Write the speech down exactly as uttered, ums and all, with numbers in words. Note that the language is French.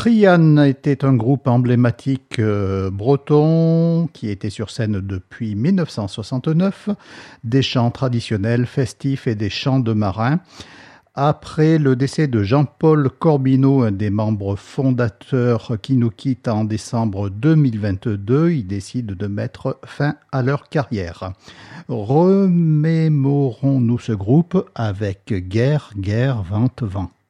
Trian était un groupe emblématique euh, breton qui était sur scène depuis mille neuf cent soixante-neuf, des chants traditionnels, festifs et des chants de marins. Après le décès de Jean-Paul Corbineau, un des membres fondateurs qui nous quitte en décembre deux mille vingt-deux, ils décident de mettre fin à leur carrière. Remémorons-nous ce groupe avec Guerre, Guerre, Vente, Vent.